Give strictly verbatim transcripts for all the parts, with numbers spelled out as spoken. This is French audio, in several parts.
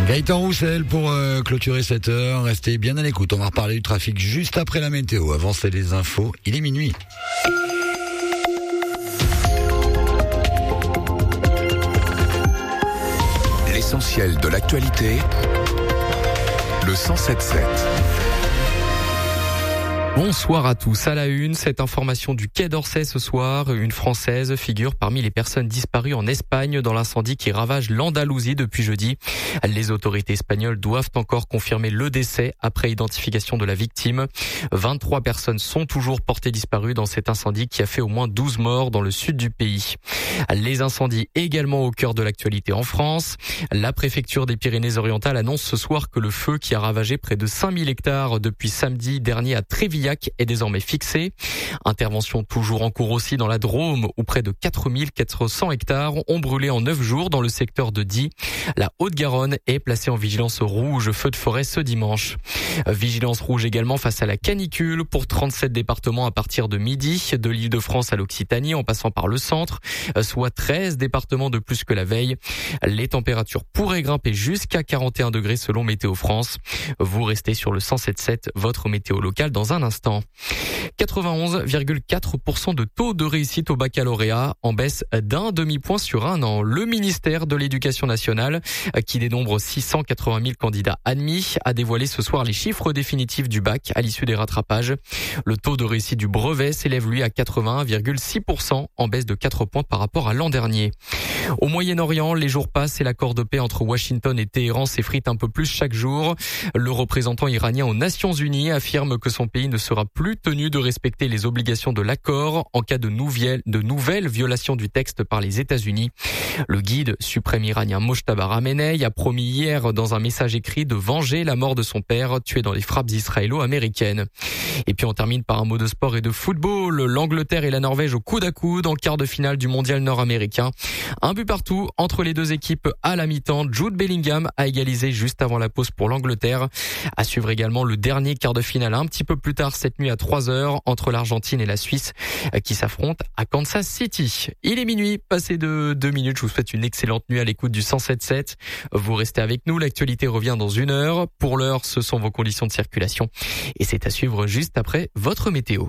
Gaëtan Roussel pour euh, clôturer cette heure. Restez bien à l'écoute. On va reparler du trafic juste après la météo. Avant, c'est les infos. Il est minuit. L'essentiel de l'actualité, le cent sept sept. Bonsoir à tous. À la une, cette information du Quai d'Orsay ce soir. Une Française figure parmi les personnes disparues en Espagne dans l'incendie qui ravage l'Andalousie depuis jeudi. Les autorités espagnoles doivent encore confirmer le décès après identification de la victime. vingt-trois personnes sont toujours portées disparues dans cet incendie qui a fait au moins douze morts dans le sud du pays. Les incendies également au cœur de l'actualité en France. La préfecture des Pyrénées-Orientales annonce ce soir que le feu qui a ravagé près de cinq mille hectares depuis samedi dernier à Trévillac est désormais fixé. Intervention toujours en cours aussi dans la Drôme où près de quatre mille quatre cents hectares ont brûlé en neuf jours dans le secteur de Die. La Haute-Garonne est placée en vigilance rouge feu de forêt ce dimanche. Vigilance rouge également face à la canicule pour trente-sept départements à partir de midi, de l'Île-de-France à l'Occitanie en passant par le centre, soit treize départements de plus que la veille. Les températures pourraient grimper jusqu'à quarante et un degrés selon Météo France. Vous restez sur le cent sept sept, votre météo locale dans un instant. quatre-vingt-onze virgule quatre pour cent de taux de réussite au baccalauréat, en baisse d'un demi-point sur un an. Le ministère de l'Éducation nationale, qui dénombre six cent quatre-vingt mille candidats admis, a dévoilé ce soir les chiffres définitifs du bac à l'issue des rattrapages. Le taux de réussite du brevet s'élève lui à quatre-vingt-un virgule six pour cent, en baisse de quatre points par rapport à l'an dernier. Au Moyen-Orient, les jours passent et l'accord de paix entre Washington et Téhéran s'effrite un peu plus chaque jour. Le représentant iranien aux Nations Unies affirme que son pays ne sera plus tenu de respecter les obligations de l'accord en cas de nouvelles, de nouvelles violations du texte par les États-Unis. Le guide suprême iranien Mojtaba Khamenei a promis hier dans un message écrit de venger la mort de son père tué dans les frappes israélo-américaines. Et puis on termine par un mot de sport et de football. L'Angleterre et la Norvège au coude à coude en quart de finale du mondial nord-américain. Un but partout entre les deux équipes à la mi-temps. Jude Bellingham a égalisé juste avant la pause pour l'Angleterre. À suivre également le dernier quart de finale un petit peu plus tard cette nuit à trois heures entre l'Argentine et la Suisse qui s'affrontent à Kansas City. Il est minuit, passé de deux minutes. Je vous souhaite une excellente nuit à l'écoute du cent sept sept. Vous restez avec nous. L'actualité revient dans une heure. Pour l'heure, ce sont vos conditions de circulation. Et c'est à suivre juste après votre météo.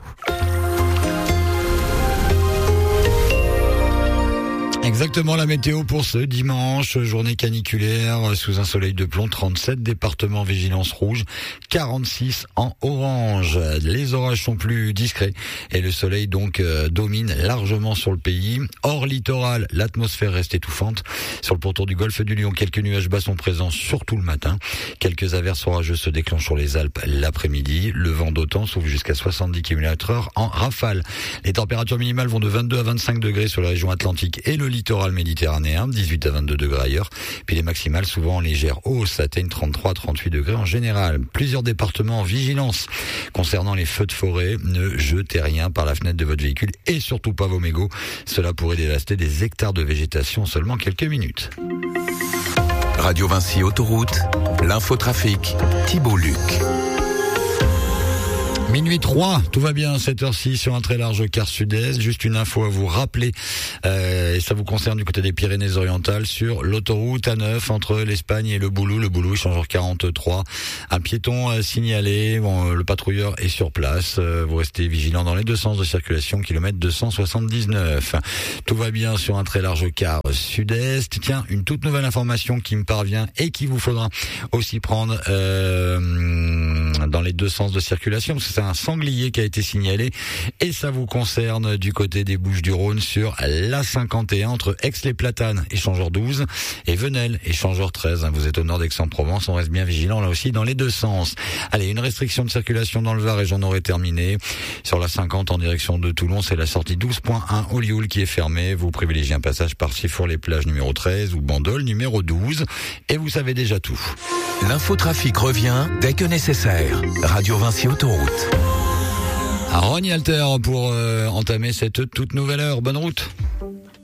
Exactement la météo pour ce dimanche, journée caniculaire sous un soleil de plomb, trente-sept départements vigilance rouge, quarante-six en orange. Les orages sont plus discrets et le soleil donc euh, domine largement sur le pays. Hors littoral, l'atmosphère reste étouffante. Sur le pourtour du golfe du Lion, quelques nuages bas sont présents surtout le matin. Quelques averses orageuses se déclenchent sur les Alpes l'après-midi. Le vent d'automne souffle jusqu'à soixante-dix kilomètres heure en rafale. Les températures minimales vont de vingt-deux à vingt-cinq degrés sur la région atlantique et le littoral méditerranéen, dix-huit à vingt-deux degrés ailleurs. Puis les maximales, souvent en légère hausse, atteignent trente-trois à trente-huit degrés en général. Plusieurs départements en vigilance. Concernant les feux de forêt, ne jetez rien par la fenêtre de votre véhicule et surtout pas vos mégots. Cela pourrait dévaster des hectares de végétation en seulement quelques minutes. Radio Vinci Autoroute, l'infotrafic, Thibault Luc. Minuit trois, tout va bien à cette heure-ci sur un très large quart sud-est. Juste une info à vous rappeler, euh, et ça vous concerne du côté des Pyrénées-Orientales, sur l'autoroute A neuf entre l'Espagne et le Boulou. Le Boulou, échangeur quarante-trois. Un piéton euh, signalé, bon, le patrouilleur est sur place. Euh, vous restez vigilant dans les deux sens de circulation, kilomètre deux cent soixante-dix-neuf. Tout va bien sur un très large quart sud-est. Tiens, une toute nouvelle information qui me parvient et qui vous faudra aussi prendre euh, dans les deux sens de circulation, parce que c'est un sanglier qui a été signalé et ça vous concerne du côté des Bouches-du-Rhône sur l'A cinquante et un entre Aix-les-Platanes, échangeur douze, et Venelle, échangeur treize. Vous êtes au nord d'Aix-en-Provence, on reste bien vigilant là aussi dans les deux sens. Allez, une restriction de circulation dans le Var et j'en aurai terminé. Sur l'A cinquante en direction de Toulon, c'est la sortie douze point un Olioul qui est fermée. Vous privilégiez un passage par Sifour-les-Plages numéro treize ou Bandol numéro douze et vous savez déjà tout. L'infotrafic revient dès que nécessaire. Radio Vinci Autoroute. À Rogny Alter pour euh, entamer cette toute nouvelle heure. Bonne route.